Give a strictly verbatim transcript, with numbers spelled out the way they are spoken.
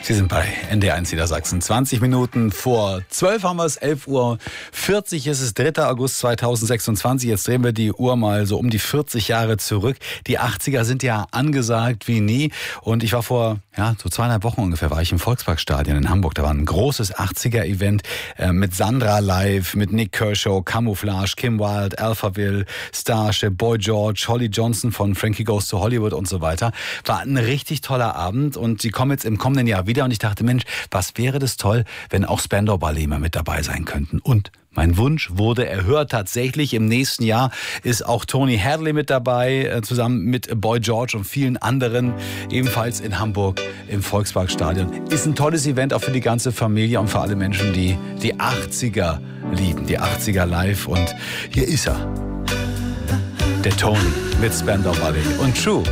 Sie sind bei N D eins Niedersachsen. zwanzig Minuten vor zwölf haben wir es, elf Uhr vierzig ist es, dritter August zweitausendsechsundzwanzig. Jetzt drehen wir die Uhr mal so um die vierzig Jahre zurück. Die achtziger sind ja angesagt wie nie. Und ich war vor, ja, so zweieinhalb Wochen ungefähr, war ich im Volksparkstadion in Hamburg. Da war ein großes achtziger-Event äh, mit Sandra Live, mit Nick Kershaw, Camouflage, Kim Wilde, Alphaville, Starship, Boy George, Holly Johnson von Frankie Goes to Hollywood und so weiter. War ein richtig toller Abend und sie kommen jetzt im kommenden Jahr wieder und ich dachte, Mensch, was wäre das toll, wenn auch Spandau Ballet mal mit dabei sein könnten. Und mein Wunsch wurde erhört. Tatsächlich im nächsten Jahr ist auch Tony Hadley mit dabei, zusammen mit Boy George und vielen anderen, ebenfalls in Hamburg im Volksparkstadion. Ist ein tolles Event auch für die ganze Familie und für alle Menschen, die die achtziger lieben, die achtziger live. Und hier ist er, der Tony mit Spandau Ballet und True.